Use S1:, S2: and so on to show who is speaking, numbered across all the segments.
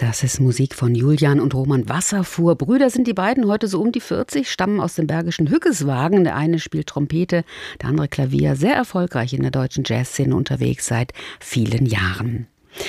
S1: Das ist Musik von Julian und Roman Wasserfuhr. Brüder sind die beiden, heute so um die 40, stammen aus dem bergischen Hückeswagen. Der eine spielt Trompete, der andere Klavier. Sehr erfolgreich in der deutschen Jazzszene unterwegs seit vielen Jahren.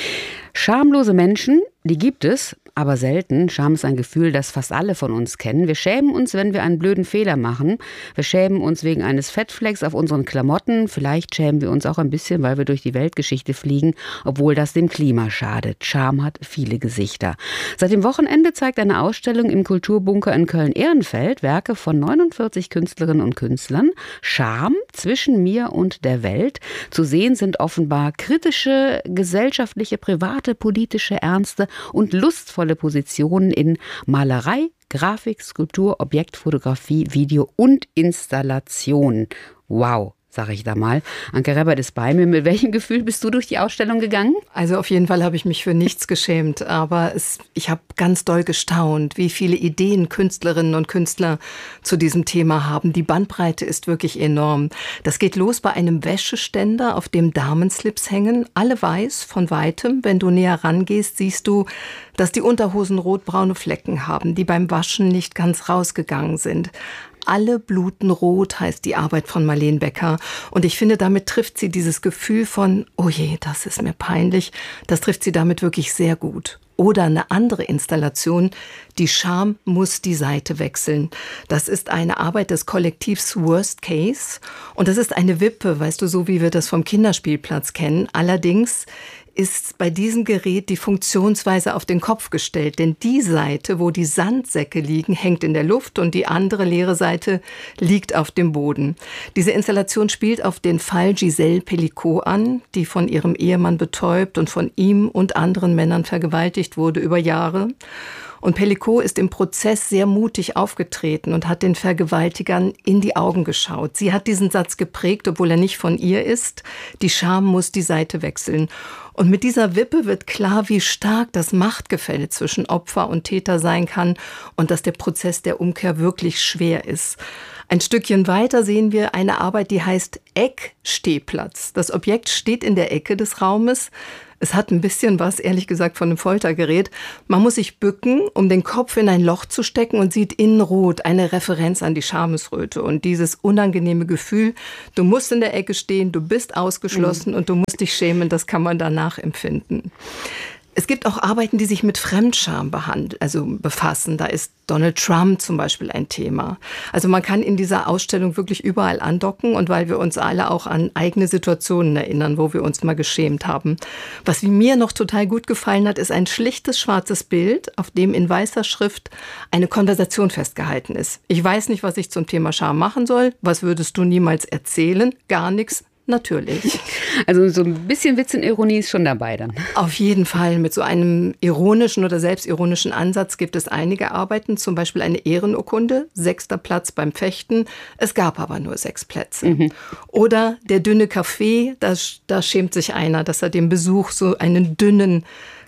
S1: Schamlose Menschen, die gibt es, aber selten. Scham ist ein Gefühl, das fast alle von uns kennen. Wir schämen uns, wenn wir einen blöden Fehler machen. Wir schämen uns wegen eines Fettflecks auf unseren Klamotten. Vielleicht schämen wir uns auch ein bisschen, weil wir durch die Weltgeschichte fliegen, obwohl das dem Klima schadet. Scham hat viele Gesichter. Seit dem Wochenende zeigt eine Ausstellung im Kulturbunker in Köln-Ehrenfeld Werke von 49 Künstlerinnen und Künstlern. Scham zwischen mir und der Welt. Zu sehen sind offenbar kritische, gesellschaftliche, private, politische, ernste und lustvolle Positionen in Malerei, Grafik, Skulptur, Objektfotografie, Video und Installation. Wow, sage ich da mal. Anke Rebbert ist bei mir. Mit welchem Gefühl bist du durch die Ausstellung gegangen?
S2: Also auf jeden Fall habe ich mich für nichts geschämt, aber ich habe ganz doll gestaunt, wie viele Ideen Künstlerinnen und Künstler zu diesem Thema haben. Die Bandbreite ist wirklich enorm. Das geht los bei einem Wäscheständer, auf dem Damenslips hängen, alle weiß von weitem. Wenn du näher rangehst, siehst du, dass die Unterhosen rotbraune Flecken haben, die beim Waschen nicht ganz rausgegangen sind. Alle bluten rot heißt die Arbeit von Marlene Becker. Und ich finde, damit trifft sie dieses Gefühl von, oh je, das ist mir peinlich. Das trifft sie damit wirklich sehr gut. Oder eine andere Installation, die Scham muss die Seite wechseln. Das ist eine Arbeit des Kollektivs Worst Case. Und das ist eine Wippe, weißt du, so wie wir das vom Kinderspielplatz kennen. Allerdings ist bei diesem Gerät die Funktionsweise auf den Kopf gestellt. Denn die Seite, wo die Sandsäcke liegen, hängt in der Luft und die andere leere Seite liegt auf dem Boden. Diese Installation spielt auf den Fall Giselle Pellicot an, die von ihrem Ehemann betäubt und von ihm und anderen Männern vergewaltigt wurde über Jahre. Und Pellicot ist im Prozess sehr mutig aufgetreten und hat den Vergewaltigern in die Augen geschaut. Sie hat diesen Satz geprägt, obwohl er nicht von ihr ist. Die Scham muss die Seite wechseln. Und mit dieser Wippe wird klar, wie stark das Machtgefälle zwischen Opfer und Täter sein kann und dass der Prozess der Umkehr wirklich schwer ist. Ein Stückchen weiter sehen wir eine Arbeit, die heißt Eckstehplatz. Das Objekt steht in der Ecke des Raumes. Es hat ein bisschen was, ehrlich gesagt, von einem Foltergerät. Man muss sich bücken, um den Kopf in ein Loch zu stecken und sieht innen rot, eine Referenz an die Schamesröte. Und dieses unangenehme Gefühl, du musst in der Ecke stehen, du bist ausgeschlossen und du musst dich schämen, das kann man danach empfinden. Es gibt auch Arbeiten, die sich mit Fremdscham befassen. Da ist Donald Trump zum Beispiel ein Thema. Also man kann in dieser Ausstellung wirklich überall andocken und weil wir uns alle auch an eigene Situationen erinnern, wo wir uns mal geschämt haben. Was mir noch total gut gefallen hat, ist ein schlichtes schwarzes Bild, auf dem in weißer Schrift eine Konversation festgehalten ist. Ich weiß nicht, was ich zum Thema Scham machen soll. Was würdest du niemals erzählen? Gar nichts. Natürlich.
S1: Also so ein bisschen Witz und Ironie ist schon dabei dann.
S2: Auf jeden Fall. Mit so einem ironischen oder selbstironischen Ansatz gibt es einige Arbeiten, zum Beispiel eine Ehrenurkunde, 6. Platz beim Fechten. Es gab aber nur 6 Plätze. Oder der dünne Kaffee, da schämt sich einer, dass er dem Besuch so einen dünnen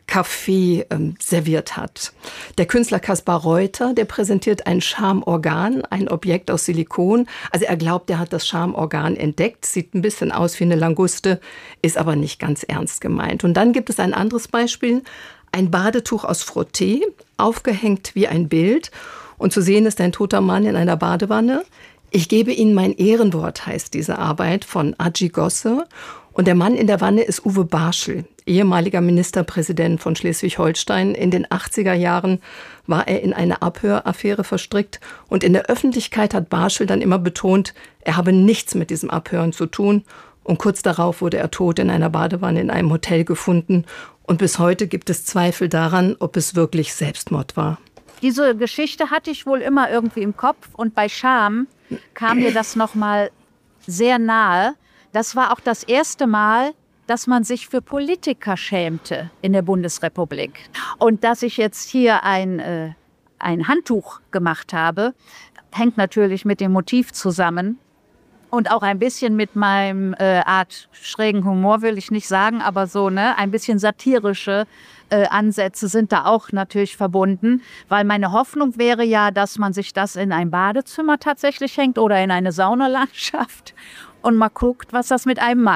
S2: Kaffee serviert hat. Der Künstler Kaspar Reuter, der präsentiert ein Schamorgan, ein Objekt aus Silikon. Also er glaubt, er hat das Schamorgan entdeckt, sieht ein bisschen aus wie eine Languste, ist aber nicht ganz ernst gemeint. Und dann gibt es ein anderes Beispiel, ein Badetuch aus Frotté, aufgehängt wie ein Bild. Und zu sehen ist ein toter Mann in einer Badewanne. Ich gebe Ihnen mein Ehrenwort, heißt diese Arbeit von Agi Gosse. Und der Mann in der Wanne ist Uwe Barschel, ehemaliger Ministerpräsident von Schleswig-Holstein. In den 80er Jahren war er in eine Abhöraffäre verstrickt. Und in der Öffentlichkeit hat Barschel dann immer betont, er habe nichts mit diesem Abhören zu tun. Und kurz darauf wurde er tot in einer Badewanne in einem Hotel gefunden. Und bis heute gibt es Zweifel daran, ob es wirklich Selbstmord war.
S3: Diese Geschichte hatte ich wohl immer irgendwie im Kopf. Und bei Scham kam mir das nochmal sehr nahe. Das war auch das erste Mal, dass man sich für Politiker schämte in der Bundesrepublik. Und dass ich jetzt hier ein Handtuch gemacht habe, hängt natürlich mit dem Motiv zusammen. Und auch ein bisschen mit meinem Art schrägen Humor, will ich nicht sagen, aber so, ne, ein bisschen satirische Ansätze sind da auch natürlich verbunden. Weil meine Hoffnung wäre ja, dass man sich das in ein Badezimmer tatsächlich hängt oder in eine Saunalandschaft und mal guckt, was das mit einem macht.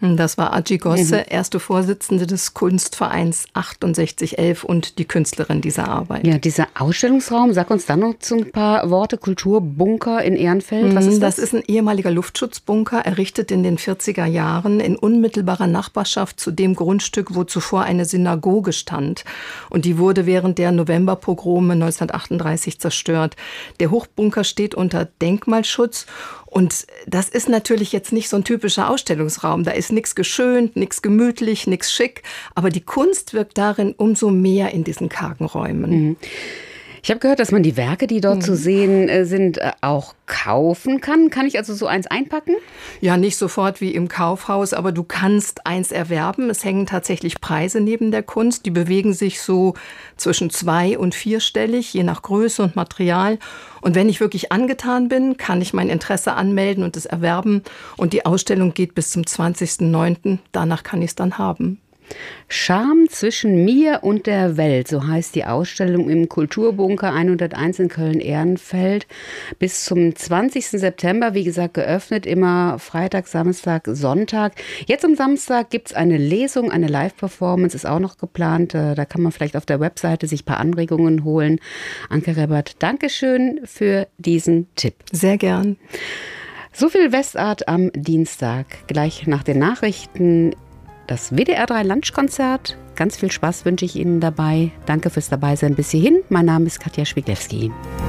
S2: Das war Aji Gosse, erste Vorsitzende des Kunstvereins 6811 und die Künstlerin dieser Arbeit.
S1: Ja, dieser Ausstellungsraum, sag uns dann noch so ein paar Worte. Kulturbunker in Ehrenfeld, was ist das?
S2: Das ist ein ehemaliger Luftschutzbunker, errichtet in den 40er Jahren in unmittelbarer Nachbarschaft zu dem Grundstück, wo zuvor eine Synagoge stand. Und die wurde während der Novemberpogrome 1938 zerstört. Der Hochbunker steht unter Denkmalschutz. Und das ist natürlich jetzt nicht so ein typischer Ausstellungsraum. Da ist nichts geschönt, nichts gemütlich, nichts schick. Aber die Kunst wirkt darin umso mehr in diesen kargen Räumen.
S1: Ich habe gehört, dass man die Werke, die dort zu sehen sind, auch kaufen kann. Kann ich also so eins einpacken?
S2: Ja, nicht sofort wie im Kaufhaus, aber du kannst eins erwerben. Es hängen tatsächlich Preise neben der Kunst. Die bewegen sich so zwischen 2- und 4-stellig, je nach Größe und Material. Und wenn ich wirklich angetan bin, kann ich mein Interesse anmelden und es erwerben. Und die Ausstellung geht bis zum 20.09. Danach kann ich es dann haben.
S1: Charme zwischen mir und der Welt, so heißt die Ausstellung im Kulturbunker 101 in Köln-Ehrenfeld. Bis zum 20. September, wie gesagt, geöffnet, immer Freitag, Samstag, Sonntag. Jetzt am Samstag gibt es eine Lesung, eine Live-Performance, ist auch noch geplant. Da kann man vielleicht auf der Webseite sich ein paar Anregungen holen. Anke Rebert, Dankeschön für diesen Tipp.
S2: Sehr gern.
S1: So viel Westart am Dienstag. Gleich nach den Nachrichten das WDR 3 Lunchkonzert. Ganz viel Spaß wünsche ich Ihnen dabei. Danke fürs Dabeisein bis hierhin. Mein Name ist Katja Schwiglewski.